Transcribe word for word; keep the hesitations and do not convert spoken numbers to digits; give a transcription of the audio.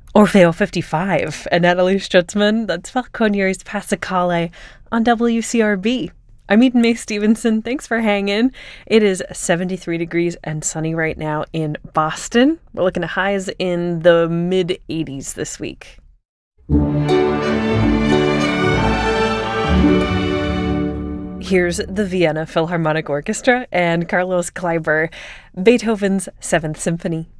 Orfeo fifty-five and Natalie Stutzman. That's Falconieri's Passacale on W C R B. I'm Eden Mae Stevenson. Thanks for hanging. It is seventy-three degrees and sunny right now in Boston. We're looking at highs in the mid eighties this week. Here's the Vienna Philharmonic Orchestra and Carlos Kleiber, Beethoven's Seventh Symphony.